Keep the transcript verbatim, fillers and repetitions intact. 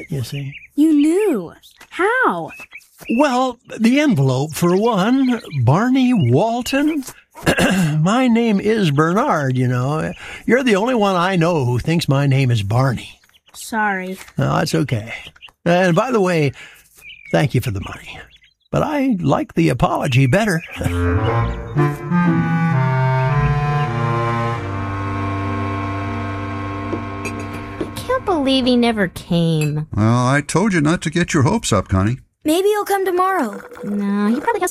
you see. You knew. How? Well, the envelope, for one. Barney Walton. My name is Bernard, you know. You're the only one I know who thinks my name is Barney. Sorry. No, that's okay. And by the way, thank you for the money. But I like the apology better. I can't believe he never came. Well, I told you not to get your hopes up, Connie. Maybe he'll come tomorrow. No, he probably has